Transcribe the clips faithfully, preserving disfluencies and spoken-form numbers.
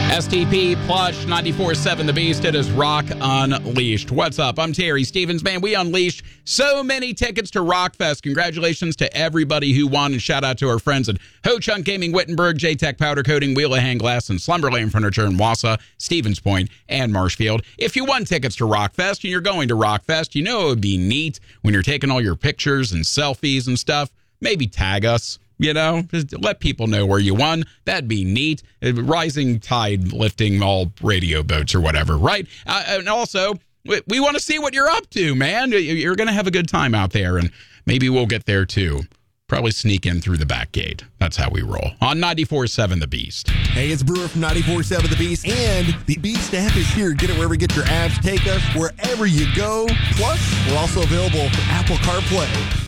S T P Plush ninety-four point seven The Beast. It is Rock Unleashed. What's up? I'm Terry Stevens. Man, we unleashed so many tickets to Rockfest. Congratulations to everybody who won, and shout out to our friends at Ho Chunk Gaming Wittenberg, J-Tech Powder Coating, Wheelahan Glass, and Slumberland Furniture in Wausau, Stevens Point, and Marshfield. If you won tickets to Rockfest and you're going to Rockfest, you know it would be neat when you're taking all your pictures and selfies and stuff. Maybe tag us. You know, just let people know where you won. That'd be neat. Rising tide lifting all radio boats or whatever, right? Uh, and also, we, we want to see what you're up to, man. You're going to have a good time out there, and maybe we'll get there too. Probably sneak in through the back gate. That's how we roll. On ninety-four point seven The Beast. Hey, it's Brewer from ninety-four point seven The Beast, and the Beast app is here. Get it wherever you get your apps. Take us wherever you go. Plus, we're also available for Apple CarPlay.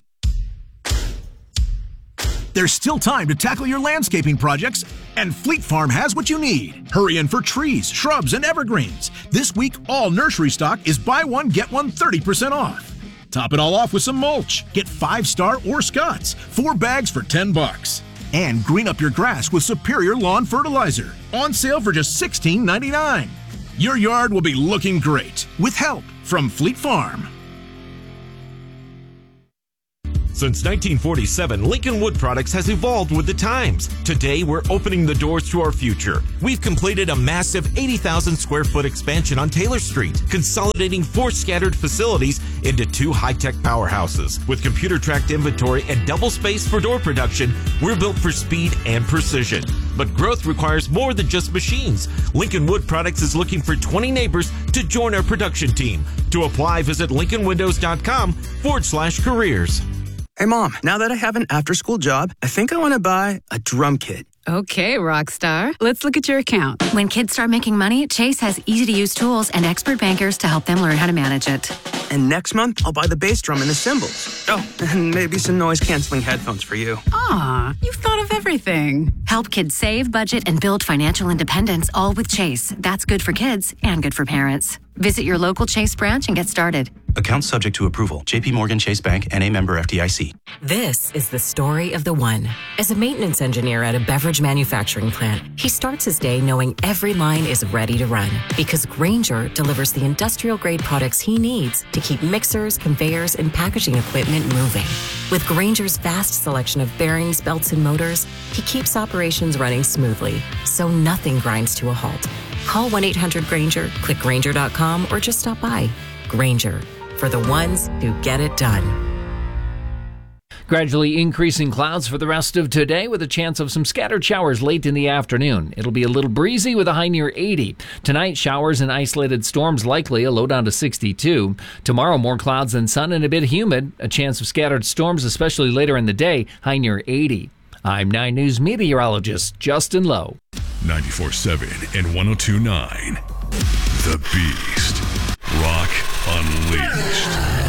There's still time to tackle your landscaping projects, and Fleet Farm has what you need. Hurry in for trees, shrubs, and evergreens. This week, all nursery stock is buy one, get one thirty percent off. Top it all off with some mulch. Get Five Star or Scott's, four bags for ten bucks. And green up your grass with Superior Lawn Fertilizer. On sale for just sixteen ninety-nine. Your yard will be looking great with help from Fleet Farm. Since nineteen forty-seven, Lincoln Wood Products has evolved with the times. Today, we're opening the doors to our future. We've completed a massive eighty thousand square foot expansion on Taylor Street, consolidating four scattered facilities into two high-tech powerhouses. With computer-tracked inventory and double space for door production, we're built for speed and precision. But growth requires more than just machines. Lincoln Wood Products is looking for twenty neighbors to join our production team. To apply, visit lincoln windows dot com forward slash careers. Hey, Mom, now that I have an after-school job, I think I want to buy a drum kit. Okay, Rockstar. Let's look at your account. When kids start making money, Chase has easy-to-use tools and expert bankers to help them learn how to manage it. And next month, I'll buy the bass drum and the cymbals. Oh, and maybe some noise-canceling headphones for you. Aw, you've thought of everything. Help kids save, budget, and build financial independence, all with Chase. That's good for kids and good for parents. Visit your local Chase branch and get started. Account subject to approval. J P Morgan Chase Bank, N A member F D I C. This is the story of the one. As a maintenance engineer at a beverage manufacturing plant, he starts his day knowing every line is ready to run because Grainger delivers the industrial-grade products he needs to keep mixers, conveyors, and packaging equipment moving. With Grainger's vast selection of bearings, belts, and motors, he keeps operations running smoothly, so nothing grinds to a halt. Call one eight hundred Grainger, click Grainger dot com, or just stop by. Grainger, for the ones who get it done. Gradually increasing clouds for the rest of today with a chance of some scattered showers late in the afternoon. It'll be a little breezy with a high near eighty. Tonight, showers and isolated storms likely, a low down to sixty-two. Tomorrow, more clouds than sun and a bit humid. A chance of scattered storms, especially later in the day, high near eighty. I'm nine News meteorologist Justin Lowe. ninety-four point seven and one oh two point nine. The Beast. Rock Unleashed.